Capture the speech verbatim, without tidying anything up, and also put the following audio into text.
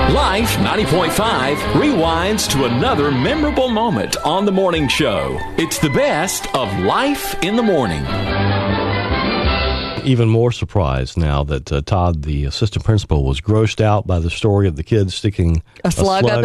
Life ninety point five rewinds to another memorable moment on the morning show. It's the best of Life in the Morning. Even more surprised now that uh, Todd, the assistant principal, was grossed out by the story of the kids sticking A slug up